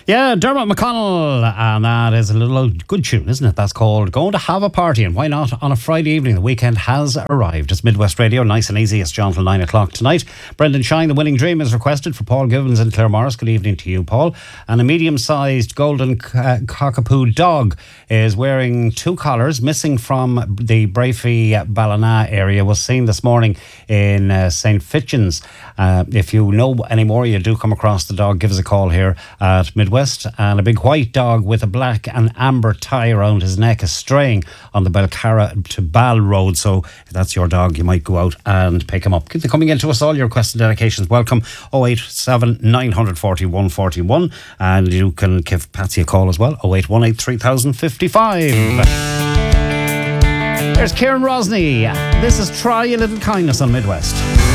Yeah, Dermot McConnell, and that is a little good tune, isn't it? That's called Going to Have a Party, and why not on a Friday evening? The weekend has arrived. It's Midwest Radio, nice and easy. It's John till 9 o'clock tonight. Brendan Shine, The Winning Dream, is requested for Paul Givens and Claire Morris. Good evening to you, Paul. And a medium-sized golden cockapoo dog is wearing two collars, missing from the Brafey Ballina area, was seen this morning in St. Fitchins. If you know any more, you do come across the dog, give us a call here at Midwest. And a big white dog with a black and amber tie around his neck is straying on the Belcarra to Ball Road. So if that's your dog, you might go out and pick him up. Keep coming into us, all your requests and dedications. Welcome. 087 940 141. And you can give Patsy a call as well. 0818 3055. There's Kieran Rosny. This is Try a Little Kindness on Midwest.